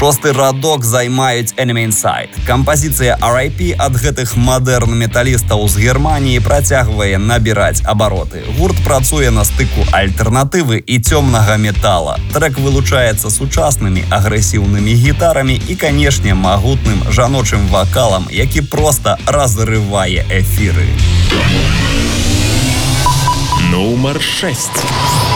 Шосты радок займаюць Enemy Inside. Кампазіцыя R.I.P. ад гэтых мадэрн-металістаў з Германіі працягвае набіраць абароты. Гурт працуе на стыку альтэрнатывы і цёмнага метала. Трек вылучаецца сучаснымі агрэсіўнымі гітарамі і, канешне, магутным жаночым вакалам, які проста разрывае эфіры. Нумар 6.